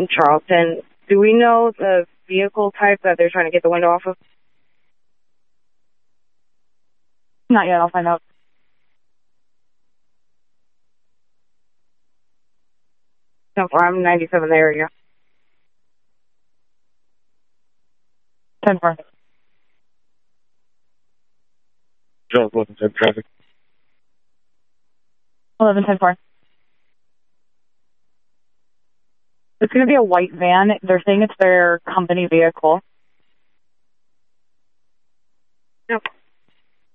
in Charleston. Do we know the vehicle type that they're trying to get the window off of? Not yet. I'll find out. No, I'm 97 area. 10-4. Jones, 11-10 traffic. 11-10-4. It's going to be a white van. They're saying it's their company vehicle. Yep.